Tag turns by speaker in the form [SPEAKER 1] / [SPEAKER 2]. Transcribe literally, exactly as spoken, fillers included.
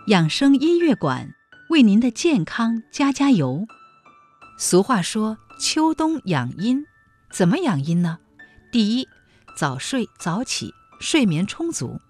[SPEAKER 1] 养生音乐馆为您的健康加加油。俗话说秋冬养阴，怎么养阴呢？第一，早睡早起，睡眠充足。